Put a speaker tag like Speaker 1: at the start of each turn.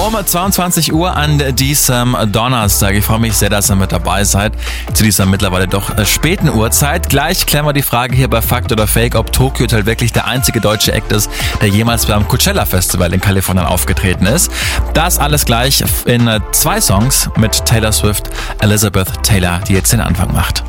Speaker 1: Um 22 Uhr an diesem Donnerstag. Ich freue mich sehr, dass ihr mit dabei seid zu dieser mittlerweile doch späten Uhrzeit. Gleich klären wir die Frage hier bei Fakt oder Fake, ob Tokyo Hotel wirklich der einzige deutsche Act ist, der jemals beim Coachella Festival in Kalifornien aufgetreten ist. Das alles gleich in 2 Songs mit Taylor Swift, Elizabeth Taylor, die jetzt den Anfang macht.